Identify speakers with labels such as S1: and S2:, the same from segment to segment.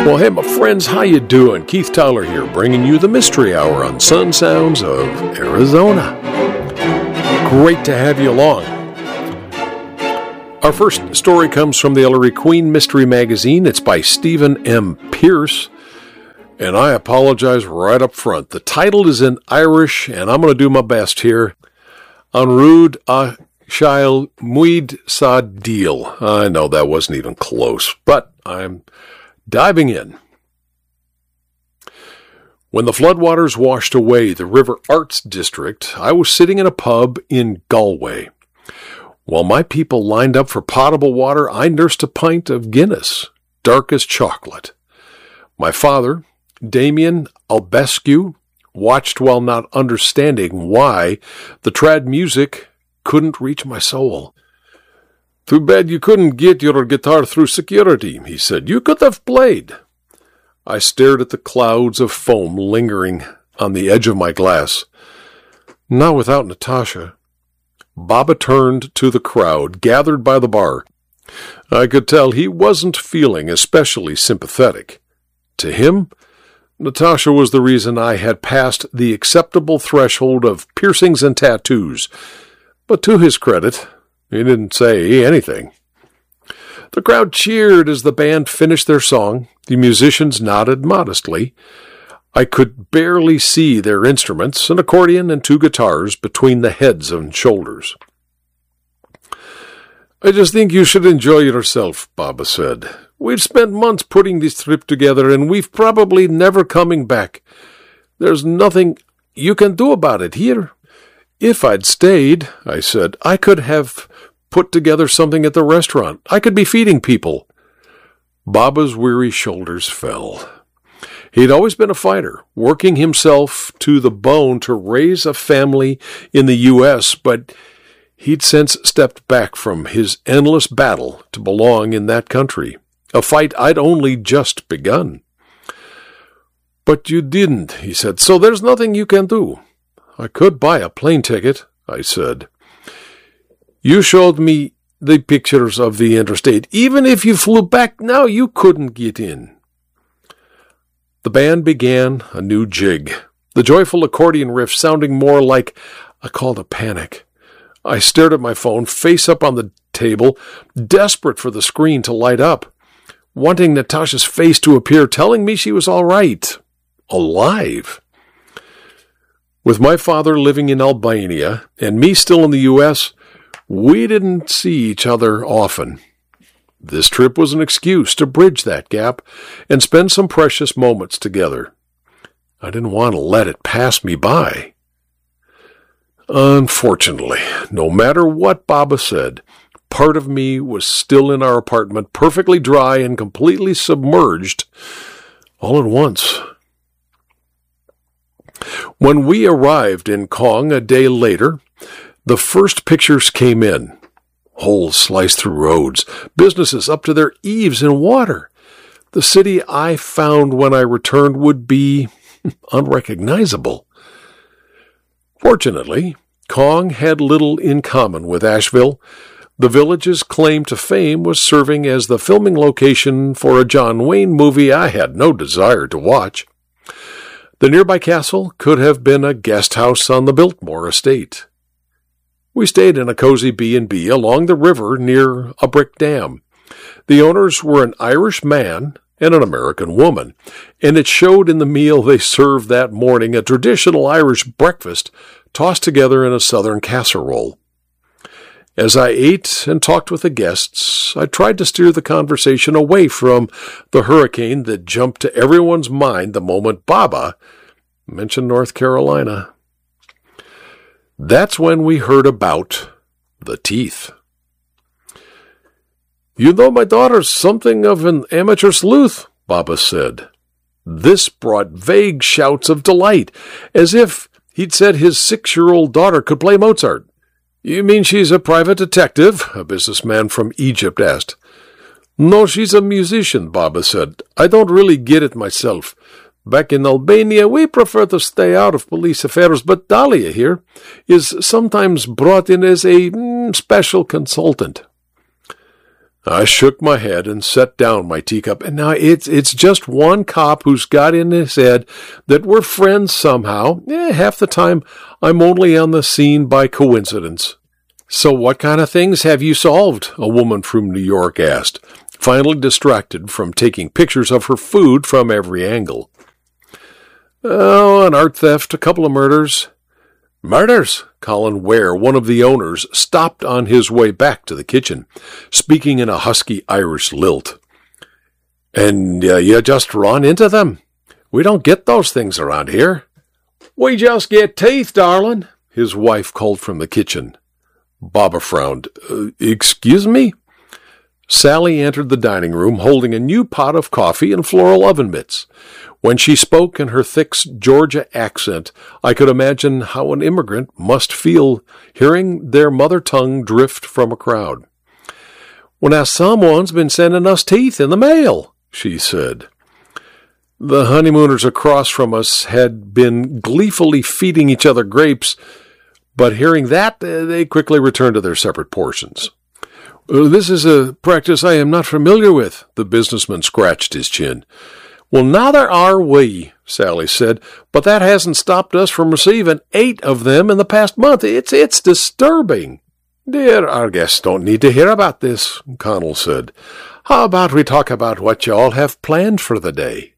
S1: Well, hey, my friends, how you doing? Keith Tyler here, bringing you the Mystery Hour on Sun Sounds of Arizona. Great to have you along. Our first story comes from the Ellery Queen Mystery Magazine. It's by Stephen M. Pierce, and I apologize right up front. The title is in Irish, and I'm going to do my best here. An Rúd a Shail Muid Sa Deal. I know that wasn't even close, but I'm diving in. When the floodwaters washed away the River Arts District, I was sitting in a pub in Galway. While my people lined up for potable water, I nursed a pint of Guinness, dark as chocolate. My father, Damien Albescu, watched while not understanding why the trad music couldn't reach my soul. "Too bad you couldn't get your guitar through security," he said. "You could have played." I stared at the clouds of foam lingering on the edge of my glass. Not without Natasha. Baba turned to the crowd gathered by the bar. I could tell he wasn't feeling especially sympathetic. To him, Natasha was the reason I had passed the acceptable threshold of piercings and tattoos. But to his credit, he didn't say anything. The crowd cheered as the band finished their song. The musicians nodded modestly. I could barely see their instruments, an accordion and two guitars, between the heads and shoulders. "I just think you should enjoy yourself," Baba said. "We've spent months putting this trip together, and we've probably never coming back. There's nothing you can do about it here." "If I'd stayed," I said, "I could have put together something at the restaurant. I could be feeding people." Baba's weary shoulders fell. He'd always been a fighter, working himself to the bone to raise a family in the U.S., but he'd since stepped back from his endless battle to belong in that country, a fight I'd only just begun. "But you didn't," he said, "so there's nothing you can do." "I could buy a plane ticket," I said. "You showed me the pictures of the interstate. Even if you flew back now, you couldn't get in." The band began a new jig, the joyful accordion riff sounding more like a call to panic. I stared at my phone, face up on the table, desperate for the screen to light up, wanting Natasha's face to appear, telling me she was all right, alive. With my father living in Albania and me still in the U.S., we didn't see each other often. This trip was an excuse to bridge that gap and spend some precious moments together. I didn't want to let it pass me by. Unfortunately, no matter what Baba said, part of me was still in our apartment, perfectly dry and completely submerged all at once. When we arrived in Kong a day later, the first pictures came in. Holes sliced through roads, businesses up to their eaves in water. The city I found when I returned would be unrecognizable. Fortunately, Kong had little in common with Asheville. The village's claim to fame was serving as the filming location for a John Wayne movie I had no desire to watch. The nearby castle could have been a guest house on the Biltmore estate. We stayed in a cozy B&B along the river near a brick dam. The owners were an Irish man and an American woman, and it showed in the meal they served that morning, a traditional Irish breakfast tossed together in a southern casserole. As I ate and talked with the guests, I tried to steer the conversation away from the hurricane that jumped to everyone's mind the moment Baba mentioned North Carolina. That's when we heard about the teeth. "You know, my daughter's something of an amateur sleuth," Baba said. This brought vague shouts of delight, as if he'd said his 6-year-old daughter could play Mozart. "You mean she's a private detective?" a businessman from Egypt asked. "No, she's a musician," Baba said. "I don't really get it myself. Back in Albania, we prefer to stay out of police affairs, but Dahlia here is sometimes brought in as a special consultant." I shook my head and set down my teacup. And now it's just one cop who's got in his head that we're friends somehow. Half the time I'm only on the scene by coincidence. So what kind of things have you solved? A woman from New York asked, finally distracted from taking pictures of her food from every angle. Oh, an art theft, a couple of murders. Murders? Colin Ware, one of the owners, stopped on his way back to the kitchen, speaking in a husky Irish lilt. And you just run into them? We don't get those things around here. We just get teeth, darling, his wife called from the kitchen. Baba frowned. Excuse me? Sally entered the dining room holding a new pot of coffee and floral oven mitts. When she spoke in her thick Georgia accent, I could imagine how an immigrant must feel hearing their mother tongue drift from a crowd. Well, now someone's been sending us teeth in the mail, she said. The honeymooners across from us had been gleefully feeding each other grapes, but hearing that, they quickly returned to their separate portions. This is a practice I am not familiar with, the businessman scratched his chin. Well, neither are we, Sally said, but that hasn't stopped us from receiving 8 of them in the past month. It's disturbing. Dear, our guests don't need to hear about this, Connell said. How about we talk about what you all have planned for the day?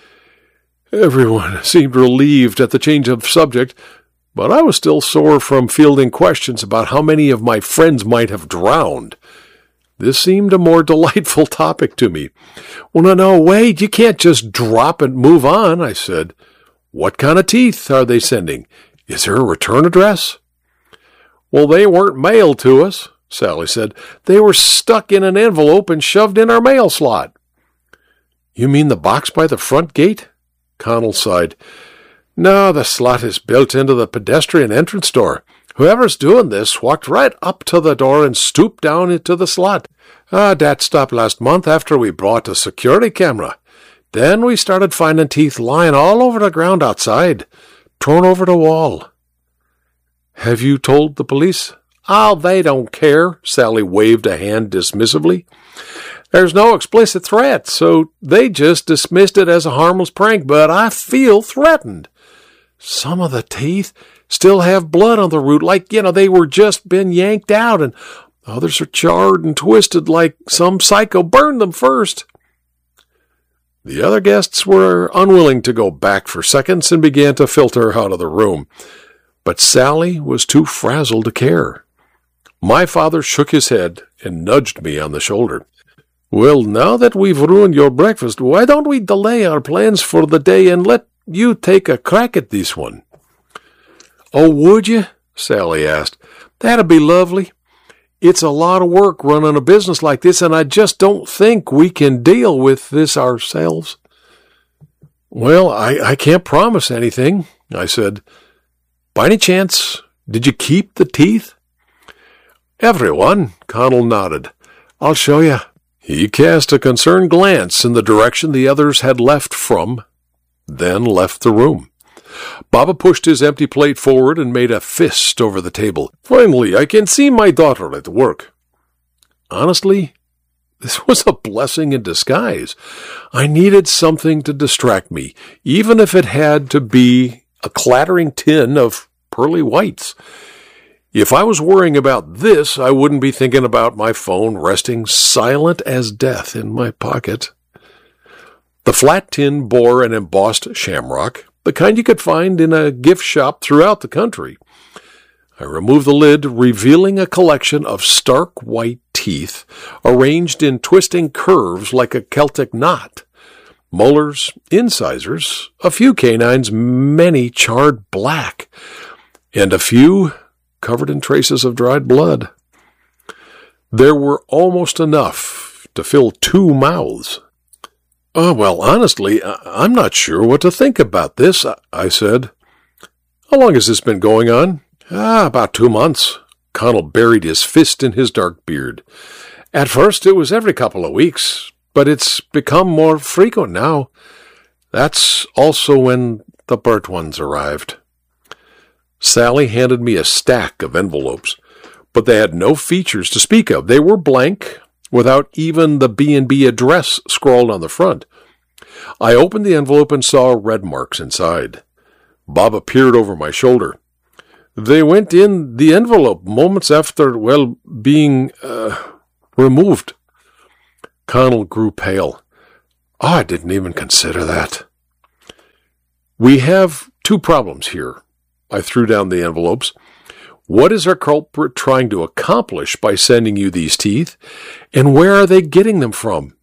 S1: Everyone seemed relieved at the change of subject, but I was still sore from fielding questions about how many of my friends might have drowned. This seemed a more delightful topic to me. Well, no, wait, you can't just drop and move on, I said. What kind of teeth are they sending? Is there a return address? Well, they weren't mailed to us, Sally said. They were stuck in an envelope and shoved in our mail slot. You mean the box by the front gate? Connell sighed. No, the slot is built into the pedestrian entrance door. Whoever's doing this walked right up to the door and stooped down into the slot. That stopped last month after we brought a security camera. Then we started finding teeth lying all over the ground outside, torn over the wall. Have you told the police? Oh, they don't care, Sally waved a hand dismissively. There's no explicit threat, so they just dismissed it as a harmless prank, but I feel threatened. Some of the teeth still have blood on the root, like, they were just been yanked out, and others are charred and twisted like some psycho burned them first. The other guests were unwilling to go back for seconds and began to filter out of the room, but Sally was too frazzled to care. My father shook his head and nudged me on the shoulder. Well, now that we've ruined your breakfast, why don't we delay our plans for the day and let you take a crack at this one? Oh, would you? Sally asked. That'd be lovely. It's a lot of work running a business like this, and I just don't think we can deal with this ourselves. Well, I can't promise anything, I said. By any chance, did you keep the teeth? Everyone, Connell nodded. I'll show you. He cast a concerned glance in the direction the others had left from, then left the room. Baba pushed his empty plate forward and made a fist over the table. Finally, I can see my daughter at work. Honestly, this was a blessing in disguise. I needed something to distract me, even if it had to be a clattering tin of pearly whites. If I was worrying about this, I wouldn't be thinking about my phone resting silent as death in my pocket. The flat tin bore an embossed shamrock, the kind you could find in a gift shop throughout the country. I removed the lid, revealing a collection of stark white teeth arranged in twisting curves like a Celtic knot. Molars, incisors, a few canines, many charred black, and a few covered in traces of dried blood. There were almost enough to fill 2 mouths. Well, honestly, I'm not sure what to think about this, I said. How long has this been going on? About 2 months. Connell buried his fist in his dark beard. At first, it was every couple of weeks, but it's become more frequent now. That's also when the burnt ones arrived. Sally handed me a stack of envelopes, but they had no features to speak of. They were blank, without even the B&B address scrawled on the front. I opened the envelope and saw red marks inside. Baba peered over my shoulder. They went in the envelope moments after, being removed. Connell grew pale. I didn't even consider that. We have two problems here. I threw down the envelopes. What is our culprit trying to accomplish by sending you these teeth, and where are they getting them from?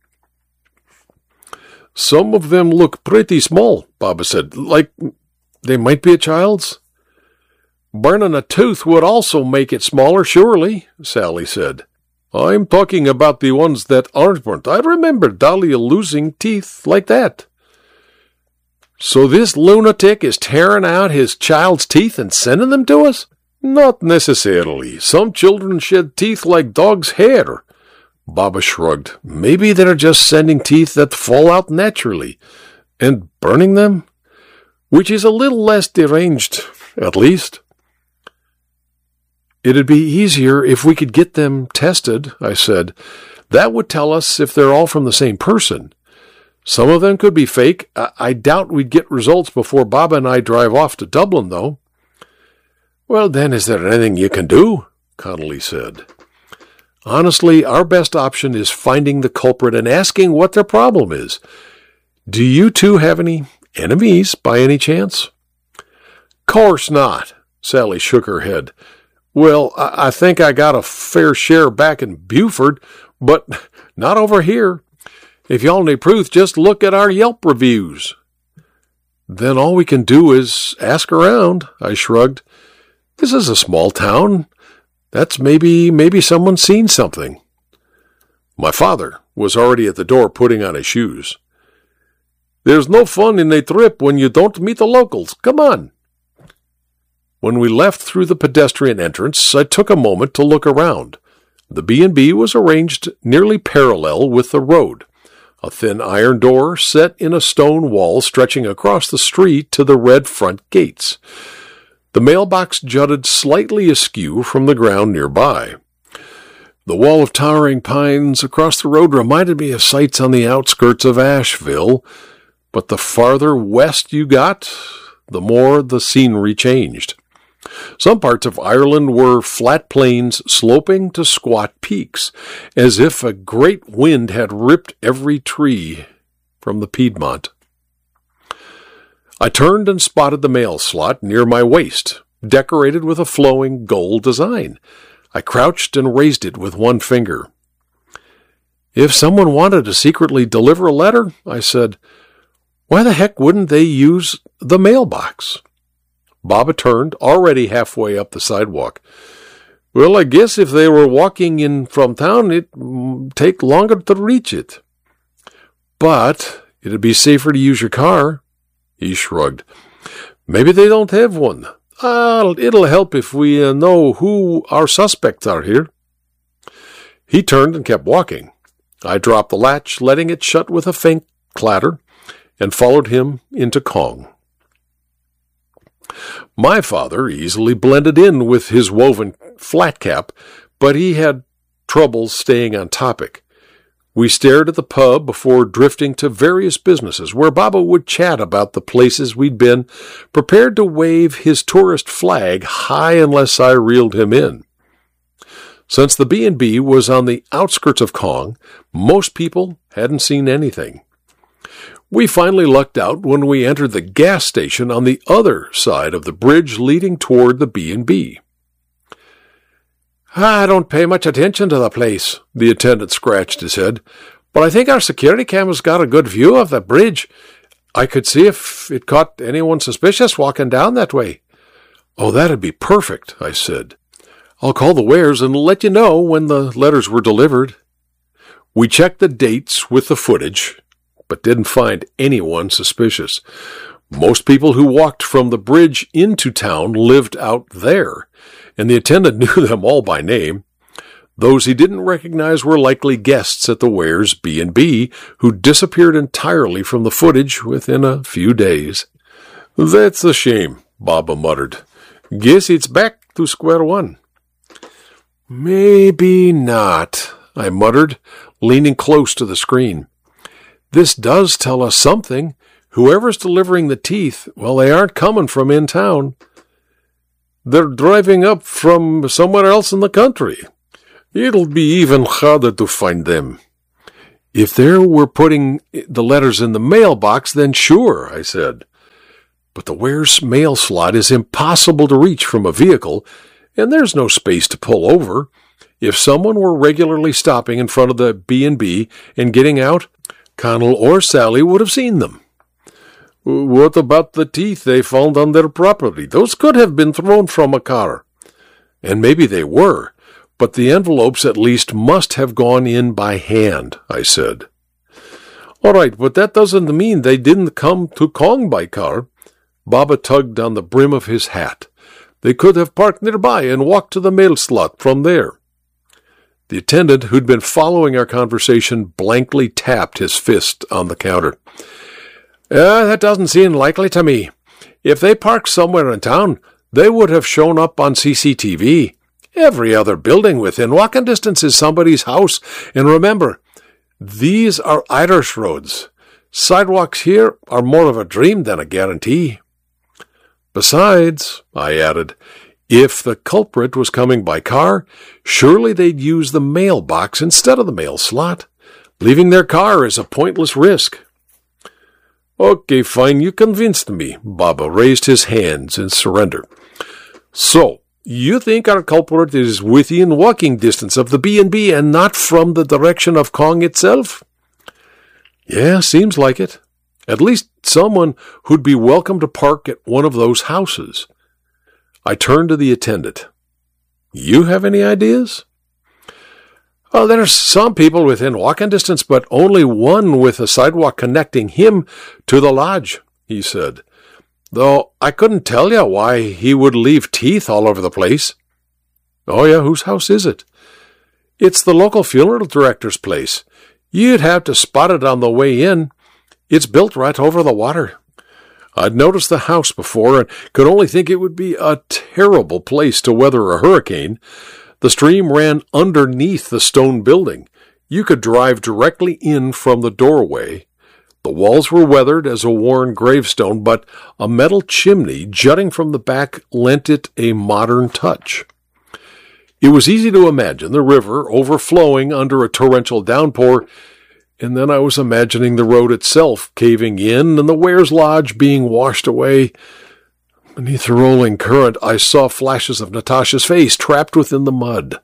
S1: Some of them look pretty small, Baba said, like they might be a child's. Burning a tooth would also make it smaller, surely, Sally said. I'm talking about the ones that aren't burnt. I remember Dahlia losing teeth like that. So this lunatic is tearing out his child's teeth and sending them to us? Not necessarily. Some children shed teeth like dog's hair. Baba shrugged. Maybe they're just sending teeth that fall out naturally and burning them, which is a little less deranged, at least. It'd be easier if we could get them tested, I said. That would tell us if they're all from the same person. Some of them could be fake. I doubt we'd get results before Baba and I drive off to Dublin, though. Well, then, is there anything you can do? Connolly said. Honestly, our best option is finding the culprit and asking what their problem is. Do you two have any enemies, by any chance? Course not, Sally shook her head. Well, I think I got a fair share back in Beaufort, but not over here. If y'all need proof, just look at our Yelp reviews. Then all we can do is ask around, I shrugged. This is a small town. That's maybe someone's seen something. My father was already at the door putting on his shoes. There's no fun in a trip when you don't meet the locals. Come on. When we left through the pedestrian entrance, I took a moment to look around. The B&B was arranged nearly parallel with the road, a thin iron door set in a stone wall stretching across the street to the red front gates. The mailbox jutted slightly askew from the ground nearby. The wall of towering pines across the road reminded me of sights on the outskirts of Asheville, but the farther west you got, the more the scenery changed. Some parts of Ireland were flat plains sloping to squat peaks, as if a great wind had ripped every tree from the Piedmont. I turned and spotted the mail slot near my waist, decorated with a flowing gold design. I crouched and raised it with one finger. If someone wanted to secretly deliver a letter, I said, why the heck wouldn't they use the mailbox? Baba turned, already halfway up the sidewalk. Well, I guess if they were walking in from town, it'd take longer to reach it. But it'd be safer to use your car. He shrugged. Maybe they don't have one. It'll help if we know who our suspects are here. He turned and kept walking. I dropped the latch, letting it shut with a faint clatter, and followed him into Cong. My father easily blended in with his woven flat cap, but he had trouble staying on topic. We stared at the pub before drifting to various businesses where Baba would chat about the places we'd been, prepared to wave his tourist flag high unless I reeled him in. Since the B&B was on the outskirts of Cong, most people hadn't seen anything. We finally lucked out when we entered the gas station on the other side of the bridge leading toward the B&B. I don't pay much attention to the place, the attendant scratched his head, but I think our security camera's got a good view of the bridge. I could see if it caught anyone suspicious walking down that way. Oh, that'd be perfect, I said. I'll call the Wares and let you know when the letters were delivered. We checked the dates with the footage, but didn't find anyone suspicious. Most people who walked from the bridge into town lived out there, and the attendant knew them all by name. Those he didn't recognize were likely guests at the Wares B&B, who disappeared entirely from the footage within a few days. That's a shame, Baba muttered. Guess it's back to square one. Maybe not, I muttered, leaning close to the screen. This does tell us something. Whoever's delivering the teeth, well, they aren't coming from in town. They're driving up from somewhere else in the country. It'll be even harder to find them. If they were putting the letters in the mailbox, then sure, I said. But the Ware's mail slot is impossible to reach from a vehicle, and there's no space to pull over. If someone were regularly stopping in front of the B&B and getting out, Connell or Sally would have seen them. What about the teeth they found on their property? Those could have been thrown from a car. And maybe they were, but the envelopes at least must have gone in by hand, I said. All right, but that doesn't mean they didn't come to Kong by car. Baba tugged on the brim of his hat. They could have parked nearby and walked to the mail slot from there. The attendant, who'd been following our conversation, blankly tapped his fist on the counter. That doesn't seem likely to me. If they parked somewhere in town, they would have shown up on CCTV. Every other building within walking distance is somebody's house. And remember, these are Irish roads. Sidewalks here are more of a dream than a guarantee. Besides, I added, if the culprit was coming by car, surely they'd use the mailbox instead of the mail slot. Leaving their car is a pointless risk. Okay, fine, you convinced me. Baba raised his hands in surrender. So, you think our culprit is within walking distance of the B&B and not from the direction of Kong itself? Yeah, seems like it. At least someone who'd be welcome to park at one of those houses. I turned to the attendant. You have any ideas? Oh, there's some people within walking distance, but only one with a sidewalk connecting him to the lodge, he said. Though I couldn't tell you why he would leave teeth all over the place. Oh, yeah, whose house is it? It's the local funeral director's place. You'd have to spot it on the way in. It's built right over the water. I'd noticed the house before and could only think it would be a terrible place to weather a hurricane. The stream ran underneath the stone building. You could drive directly in from the doorway. The walls were weathered as a worn gravestone, but a metal chimney jutting from the back lent it a modern touch. It was easy to imagine the river overflowing under a torrential downpour, and then I was imagining the road itself caving in and the Ware's Lodge being washed away. Beneath the rolling current, I saw flashes of Natasha's face trapped within the mud.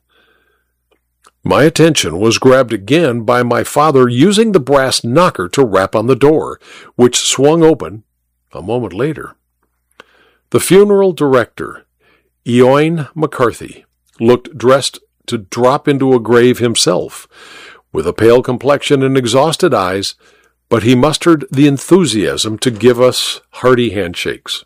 S1: My attention was grabbed again by my father using the brass knocker to rap on the door, which swung open a moment later. The funeral director, Eoin McCarthy, looked dressed to drop into a grave himself, with a pale complexion and exhausted eyes, but he mustered the enthusiasm to give us hearty handshakes.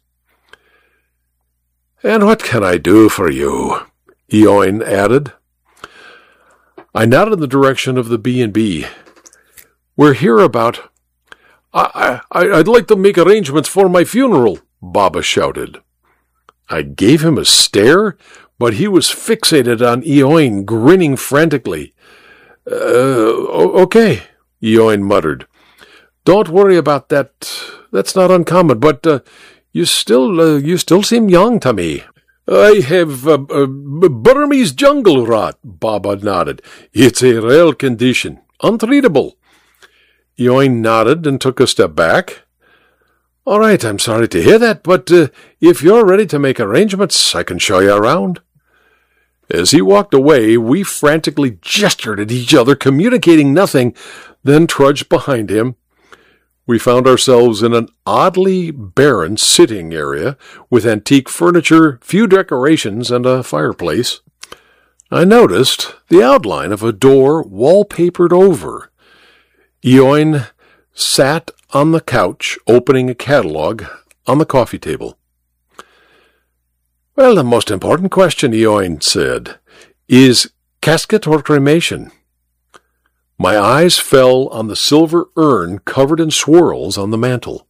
S1: And what can I do for you? Eoin added. I nodded in the direction of the B&B. We're here about... I'd like to make arrangements for my funeral, Baba shouted. I gave him a stare, but he was fixated on Eoin, grinning frantically. Okay, Eoin muttered. Don't worry about that. That's not uncommon, but you still seem young to me. I have Burmese jungle rot, Baba nodded. It's a rare condition, untreatable. Eoin nodded and took a step back. All right, I'm sorry to hear that, but if you're ready to make arrangements, I can show you around. As he walked away, we frantically gestured at each other, communicating nothing, then trudged behind him. We found ourselves in an oddly barren sitting area with antique furniture, few decorations, and a fireplace. I noticed the outline of a door wallpapered over. Eoin sat on the couch, opening a catalog on the coffee table. Well, the most important question, Eoin said, is casket or cremation? My eyes fell on the silver urn covered in swirls on the mantel.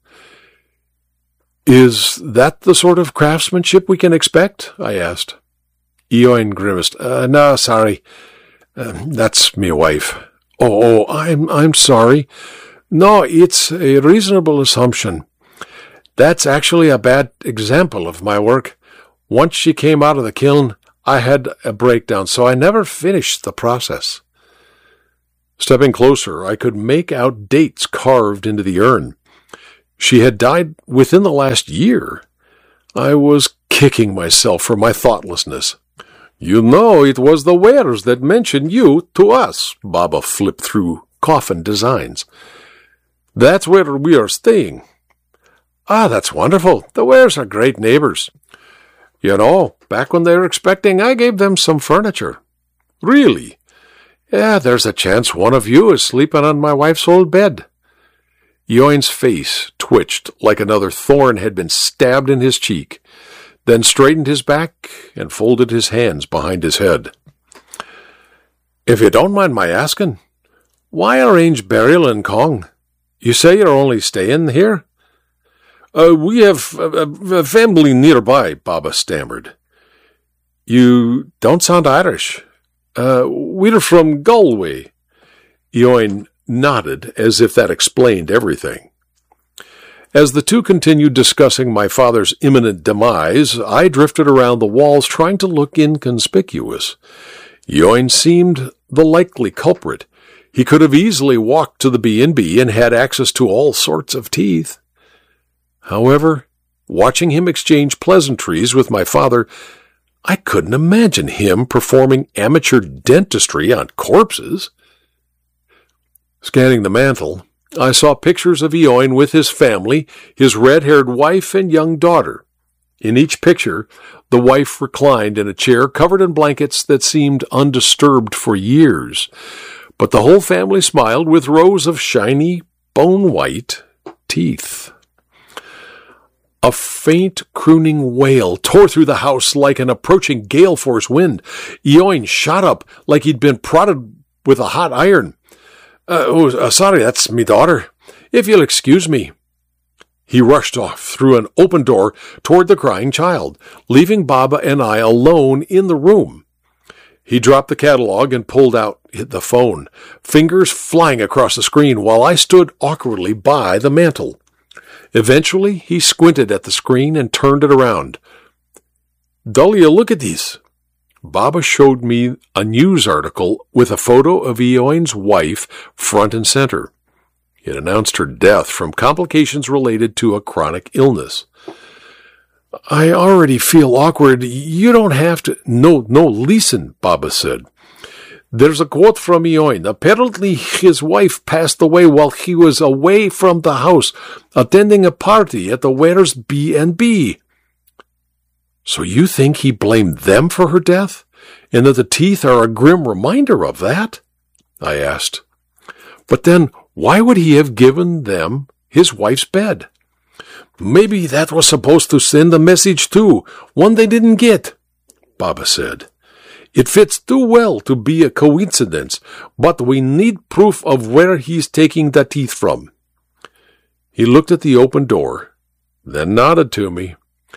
S1: Is that the sort of craftsmanship we can expect? I asked. Eoin grimaced. No, sorry. That's me wife. Oh, I'm sorry. No, it's a reasonable assumption. That's actually a bad example of my work. Once she came out of the kiln, I had a breakdown, so I never finished the process. Stepping closer, I could make out dates carved into the urn. She had died within the last year. I was kicking myself for my thoughtlessness. You know, it was the wares that mentioned you to us, Baba flipped through coffin designs. That's where we are staying. Ah, that's wonderful. The wares are great neighbors. You know, back when they were expecting, I gave them some furniture. Really? Yeah, there's a chance one of you is sleeping on my wife's old bed. Eoin's face twitched like another thorn had been stabbed in his cheek, then straightened his back and folded his hands behind his head. If you don't mind my asking, why arrange burial in Kong? You say you're only staying here? We have a family nearby, Baba stammered. You don't sound Irish. We're from Galway. Eoin nodded as if that explained everything. As the two continued discussing my father's imminent demise, I drifted around the walls trying to look inconspicuous. Eoin seemed the likely culprit. He could have easily walked to the B&B and had access to all sorts of teeth. However, watching him exchange pleasantries with my father, I couldn't imagine him performing amateur dentistry on corpses. Scanning the mantel, I saw pictures of Eoin with his family, his red-haired wife and young daughter. In each picture, the wife reclined in a chair covered in blankets that seemed undisturbed for years, but the whole family smiled with rows of shiny, bone-white teeth. A faint, crooning wail tore through the house like an approaching gale-force wind. Eoin shot up like he'd been prodded with a hot iron. Sorry, that's me daughter. If you'll excuse me. He rushed off through an open door toward the crying child, leaving Baba and I alone in the room. He dropped the catalog and pulled out the phone, fingers flying across the screen while I stood awkwardly by the mantel. Eventually, he squinted at the screen and turned it around. Dahlia, look at these. Baba showed me a news article with a photo of Eoin's wife front and center. It announced her death from complications related to a chronic illness. I already feel awkward. You don't have to. No, listen, Baba said. There's a quote from Eoin. Apparently his wife passed away while he was away from the house, attending a party at the Ware's B&B. So you think he blamed them for her death, and that the teeth are a grim reminder of that? I asked. But then, why would he have given them his wife's bed? Maybe that was supposed to send a message too, one they didn't get, Baba said. It fits too well to be a coincidence, but we need proof of where he's taking the teeth from. He looked at the open door, then nodded to me.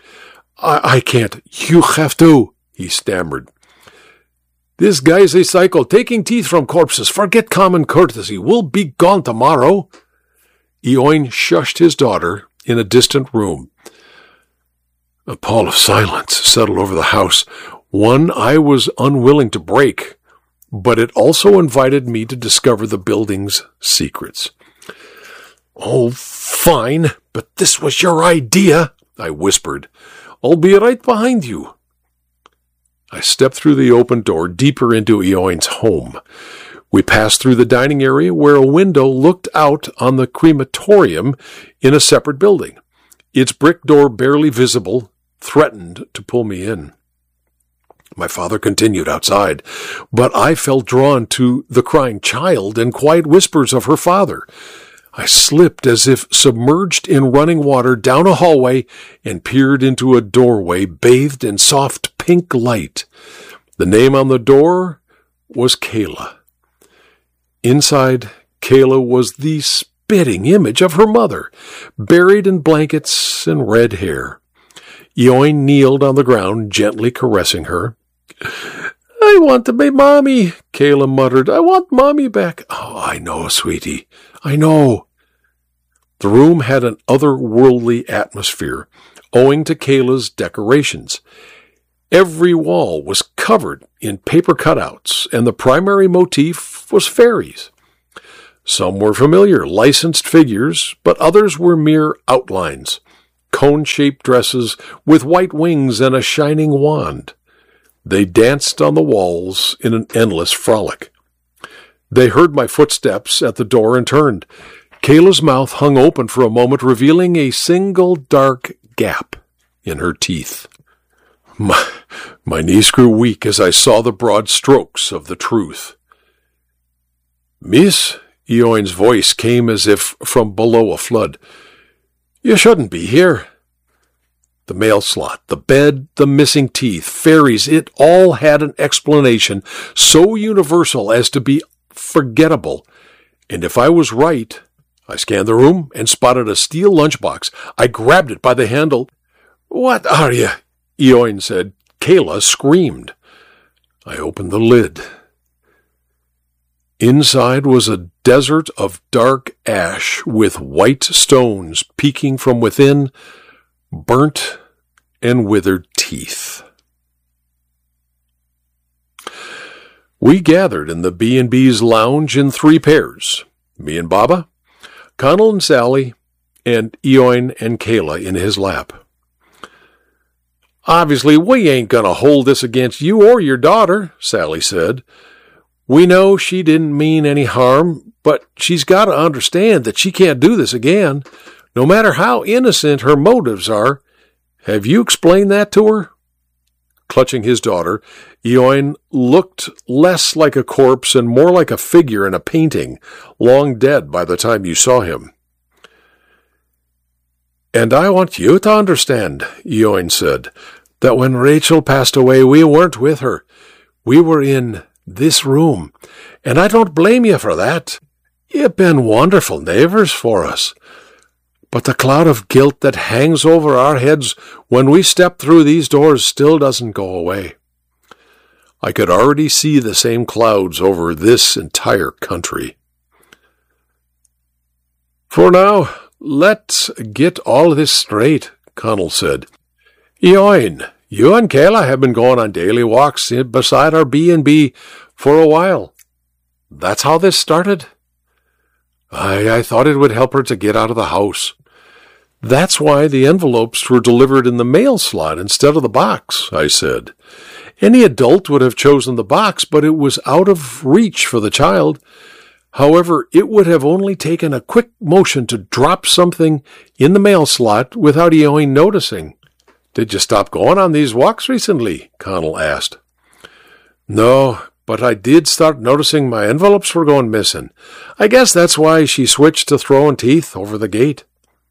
S1: I can't. You have to, he stammered. This guy's a psycho, taking teeth from corpses. Forget common courtesy. We'll be gone tomorrow. Eoin shushed his daughter in a distant room. A pall of silence settled over the house, one I was unwilling to break, but it also invited me to discover the building's secrets. Oh, fine, but this was your idea, I whispered. I'll be right behind you. I stepped through the open door deeper into Eoin's home. We passed through the dining area where a window looked out on the crematorium in a separate building. Its brick door, barely visible, threatened to pull me in. My father continued outside, but I felt drawn to the crying child and quiet whispers of her father. I slipped as if submerged in running water down a hallway and peered into a doorway bathed in soft pink light. The name on the door was Kayla. Inside, Kayla was the spitting image of her mother, buried in blankets and red hair. Eoin kneeled on the ground, gently caressing her. I want to be Mommy, Kayla muttered. I want Mommy back. Oh, I know, sweetie. I know. The room had an otherworldly atmosphere, owing to Kayla's decorations. Every wall was covered in paper cutouts, and the primary motif was fairies. Some were familiar, licensed figures, but others were mere outlines, cone-shaped dresses with white wings and a shining wand. They danced on the walls in an endless frolic. They heard my footsteps at the door and turned. Kayla's mouth hung open for a moment, revealing a single dark gap in her teeth. My knees grew weak as I saw the broad strokes of the truth. Miss, Eoin's voice came as if from below a flood. You shouldn't be here. The mail slot, the bed, the missing teeth, fairies, it all had an explanation so universal as to be forgettable. And if I was right, I scanned the room and spotted a steel lunchbox. I grabbed it by the handle. What are you? Eoin said. Kayla screamed. I opened the lid. Inside was a desert of dark ash with white stones peeking from within, burnt and withered teeth. We gathered in the B&B's lounge in 3 pairs, me and Baba, Connell and Sally, and Eoin and Kayla in his lap. Obviously, we ain't going to hold this against you or your daughter, Sally said. We know she didn't mean any harm, but she's got to understand that she can't do this again, no matter how innocent her motives are. Have you explained that to her? Clutching his daughter, Eoin looked less like a corpse and more like a figure in a painting, long dead by the time you saw him. And I want you to understand, Eoin said, that when Rachel passed away, we weren't with her. We were in this room, and I don't blame you for that. You've been wonderful neighbors for us. But the cloud of guilt that hangs over our heads when we step through these doors still doesn't go away. I could already see the same clouds over this entire country. For now, let's get all this straight, Connell said. Eoin, you and Kayla have been going on daily walks beside our B&B for a while. That's how this started? I thought it would help her to get out of the house. That's why the envelopes were delivered in the mail slot instead of the box, I said. Any adult would have chosen the box, but it was out of reach for the child. However, it would have only taken a quick motion to drop something in the mail slot without Eoin noticing. Did you stop going on these walks recently? Connell asked. No, but I did start noticing my envelopes were going missing. I guess that's why she switched to throwing teeth over the gate.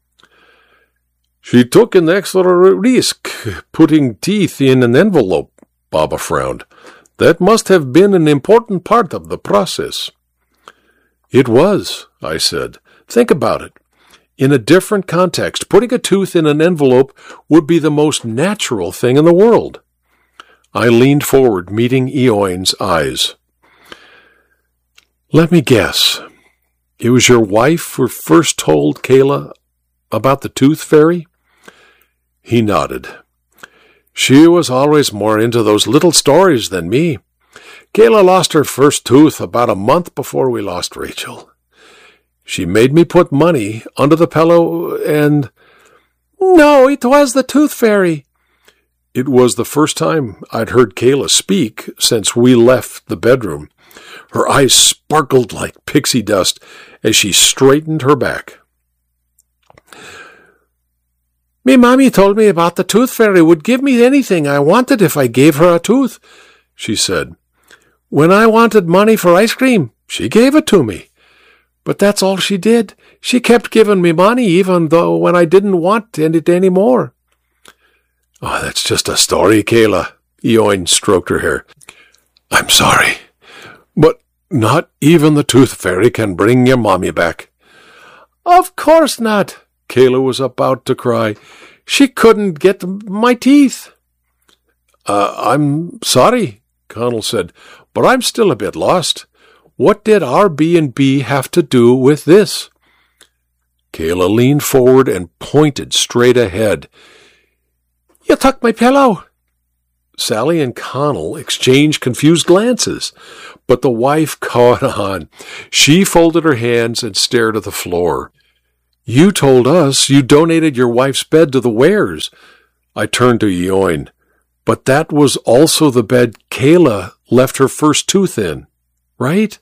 S1: She took an extra risk, putting teeth in an envelope, Baba frowned. That must have been an important part of the process. It was, I said. Think about it. In a different context, putting a tooth in an envelope would be the most natural thing in the world. I leaned forward, meeting Eoin's eyes. Let me guess. It was your wife who first told Kayla about the tooth fairy? He nodded. She was always more into those little stories than me. Kayla lost her first tooth about a month before we lost Rachel. She made me put money under the pillow and... No, it was the tooth fairy. It was the first time I'd heard Kayla speak since we left the bedroom. Her eyes sparkled like pixie dust as she straightened her back. Me mommy told me about the tooth fairy would give me anything I wanted if I gave her a tooth, she said. When I wanted money for ice cream, she gave it to me. But that's all she did. She kept giving me money even though when I didn't want it anymore. Oh, that's just a story, Kayla. Eoin stroked her hair. I'm sorry, but not even the tooth fairy can bring your mommy back. Of course not. Kayla was about to cry. She couldn't get my teeth. I'm sorry, Connell said, "but I'm still a bit lost. What did our B&B have to do with this?" Kayla leaned forward and pointed straight ahead. "You took my pillow." Sally and Connell exchanged confused glances, but the wife caught on. She folded her hands and stared at the floor. "You told us you donated your wife's bed to the Wares." I turned to Eoin. "But that was also the bed Kayla left her first tooth in, right?"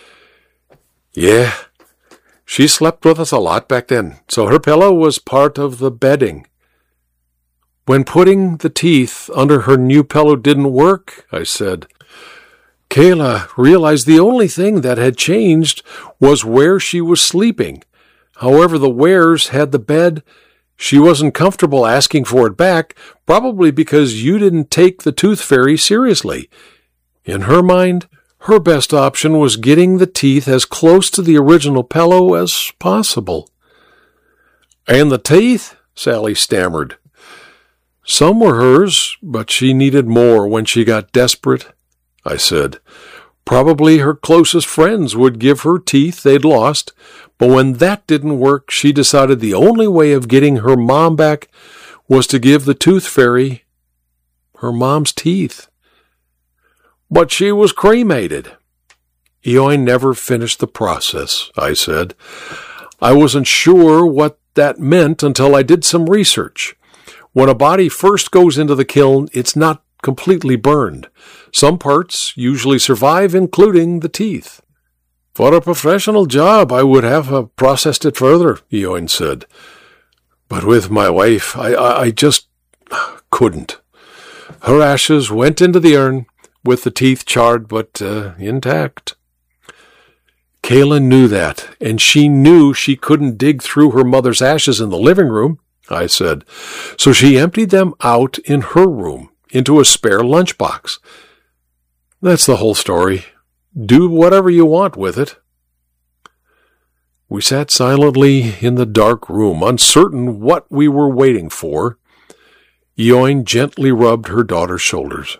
S1: "Yeah. She slept with us a lot back then, so her pillow was part of the bedding." "When putting the teeth under her new pillow didn't work," I said, "Kayla realized the only thing that had changed was where she was sleeping. However, the Wares had the bed. She wasn't comfortable asking for it back, probably because you didn't take the tooth fairy seriously. In her mind, her best option was getting the teeth as close to the original pillow as possible." "And the teeth?" Sally stammered. "Some were hers, but she needed more when she got desperate," I said. "Probably her closest friends would give her teeth they'd lost, but when that didn't work, she decided the only way of getting her mom back was to give the tooth fairy her mom's teeth." "But she was cremated." "Eoin never finished the process," I said. "I wasn't sure what that meant until I did some research. When a body first goes into the kiln, it's not completely burned. Some parts usually survive, including the teeth." "For a professional job, I would have processed it further," Eoin said. "But with my wife, I just couldn't. Her ashes went into the urn, with the teeth charred but intact." "Kayla knew that, and she knew she couldn't dig through her mother's ashes in the living room," I said. "So she emptied them out in her room, into a spare lunchbox. That's the whole story. Do whatever you want with it." We sat silently in the dark room, uncertain what we were waiting for. Eoin gently rubbed her daughter's shoulders.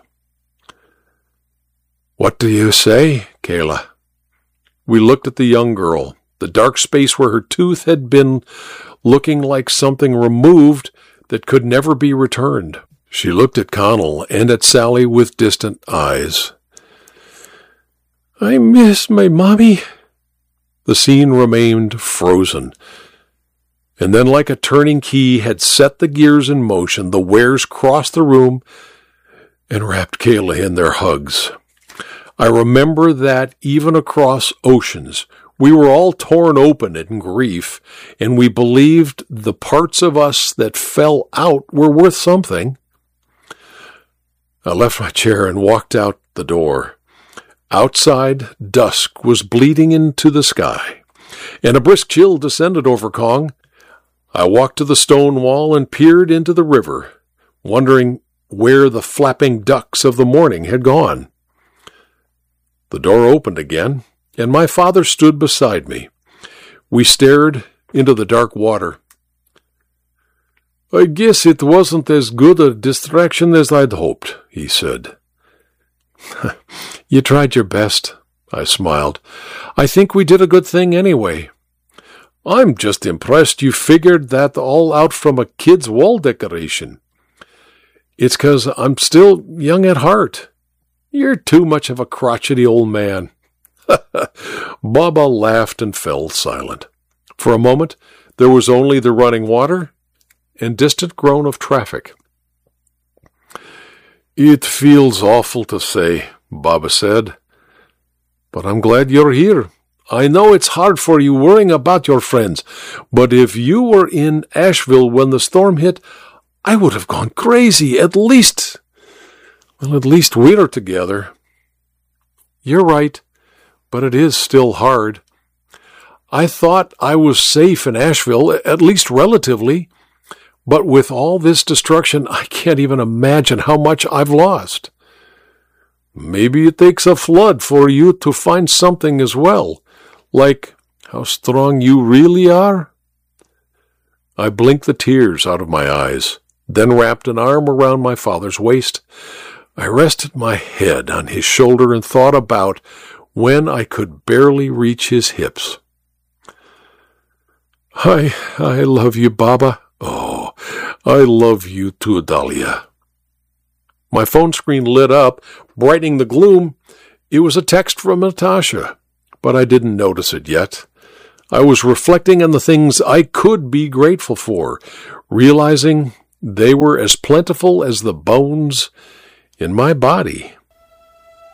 S1: "What do you say, Kayla?" We looked at the young girl, the dark space where her tooth had been, looking like something removed that could never be returned. She looked at Connell and at Sally with distant eyes. "I miss my mommy." The scene remained frozen. And then, like a turning key had set the gears in motion, the Wares crossed the room and wrapped Kayla in their hugs. I remember that even across oceans, we were all torn open in grief, and we believed the parts of us that fell out were worth something. I left my chair and walked out the door. Outside, dusk was bleeding into the sky, and a brisk chill descended over Kong. I walked to the stone wall and peered into the river, wondering where the flapping ducks of the morning had gone. The door opened again, and my father stood beside me. We stared into the dark water. "I guess it wasn't as good a distraction as I'd hoped," he said. "You tried your best," I smiled. "I think we did a good thing anyway." "I'm just impressed you figured that all out from a kid's wall decoration." "It's 'cause I'm still young at heart." "You're too much of a crotchety old man." Baba laughed and fell silent. For a moment, there was only the running water and distant groan of traffic. "It feels awful to say," Baba said, "but I'm glad you're here. I know it's hard for you worrying about your friends, but if you were in Asheville when the storm hit, I would have gone crazy. At least we're together." "You're right, but it is still hard. I thought I was safe in Asheville, at least relatively, but with all this destruction, I can't even imagine how much I've lost." "Maybe it takes a flood for you to find something as well, like how strong you really are." I blinked the tears out of my eyes, then wrapped an arm around my father's waist. I rested my head on his shoulder and thought about when I could barely reach his hips. I love you, Baba. Oh, I love you too, Dahlia. My phone screen lit up, brightening the gloom. It was a text from Natasha, but I didn't notice it yet. I was reflecting on the things I could be grateful for, realizing they were as plentiful as the bones in my body.